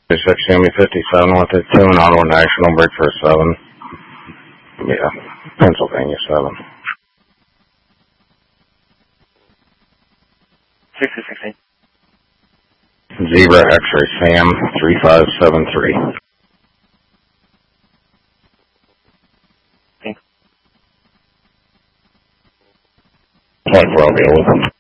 6 Yumi 57 with a tune, Auto National, break for 7. Yeah, Pennsylvania 7. 6216. Zebra X-ray Sam 3573. Okay. Like Robbie.